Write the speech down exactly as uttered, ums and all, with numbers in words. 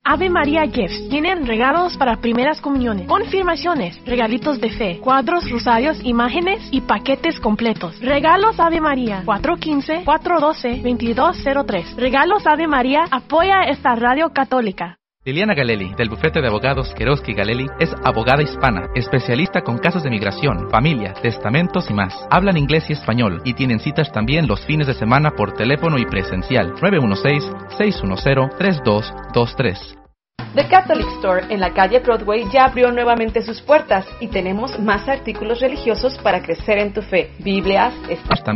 Ave María Gifts. Tienen regalos para primeras comuniones, confirmaciones, regalitos de fe, cuadros, rosarios, imágenes y paquetes completos. Regalos Ave María, cuatro uno cinco, cuatro uno dos, dos dos cero tres. Regalos Ave María apoya esta radio católica. Liliana Galelli, del bufete de abogados Querosky Galelli, es abogada hispana, especialista con casos de migración, familia, testamentos y más. Hablan inglés y español y tienen citas también los fines de semana por teléfono y presencial. nueve uno seis, seis uno cero, tres dos dos tres. The Catholic Store en la calle Broadway ya abrió nuevamente sus puertas y tenemos más artículos religiosos para crecer en tu fe. Biblias,